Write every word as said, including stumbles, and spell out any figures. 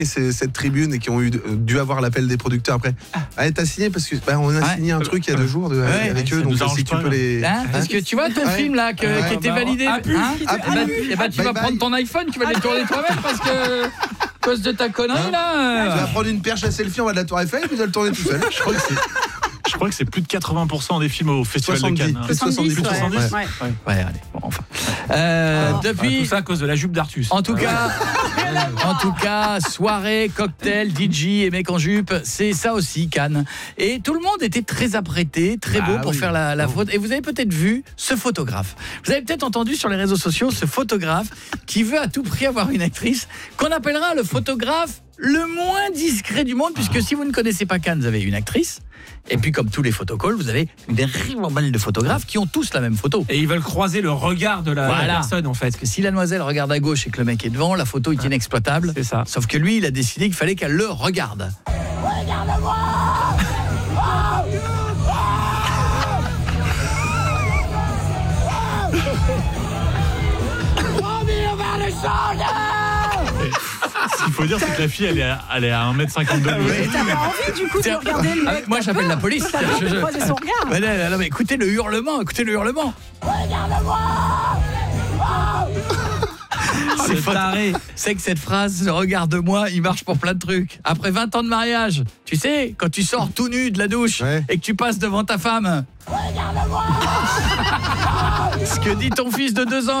C'est cette tribune et qui ont eu, dû avoir l'appel des producteurs après. Ah, t'as signé parce que bah, on a ouais. signé un truc il y a deux jours de, ouais, avec ouais, eux, donc si tu peux les. Hein, parce que tu vois ton ouais. film là que, ouais. qui était bah, validé, hein, hein, ah, et bah, et bah, tu bye vas bye. prendre ton iPhone, tu vas les tourner toi-même parce que à cause de ta connerie hein là. Tu vas prendre une perche à selfie en bas de la Tour Eiffel et puis tu vas le tourner tout seul. Je crois que c'est. Je crois que c'est plus de quatre-vingts pour cent des films au Festival soixante-dix, de Cannes. Plus de soixante-dix, plus de soixante-dix. Ouais, ouais. ouais. ouais allez, bon, enfin. Euh, Alors, depuis tout ça à cause de la jupe d'Artus. En tout cas, en tout cas, soirée, cocktail, D J et mec en jupe, c'est ça aussi Cannes. Et tout le monde était très apprêté, très beau ah, pour oui. faire la, la faute. Et vous avez peut-être vu ce photographe. Vous avez peut-être entendu sur les réseaux sociaux ce photographe qui veut à tout prix avoir une actrice qu'on appellera le photographe le moins discret du monde, puisque si vous ne connaissez pas Cannes, vous avez une actrice. Et puis comme tous les photocalls, vous avez une ribambelle de photographes qui ont tous la même photo. Et ils veulent croiser le regard de la, voilà. la personne en fait. Parce que si la demoiselle regarde à gauche et que le mec est devant, la photo est ah, inexploitable. C'est ça. Sauf que lui, il a décidé qu'il fallait qu'elle le regarde. Regarde-moi. Ce qu'il faut dire, c'est que la fille, elle est à, elle est à un mètre cinquante de lui. Mais t'as pas envie du coup de regarder le mec. Moi, j'appelle la police. T'as envie de croiser son regard. Mais non, non, mais écoutez le hurlement, écoutez le hurlement. Regarde-moi. C'est taré. C'est que cette phrase, regarde-moi, il marche pour plein de trucs. Après vingt ans de mariage, tu sais, quand tu sors tout nu de la douche ouais. et que tu passes devant ta femme. Regarde-moi. Ce que dit ton fils de deux ans.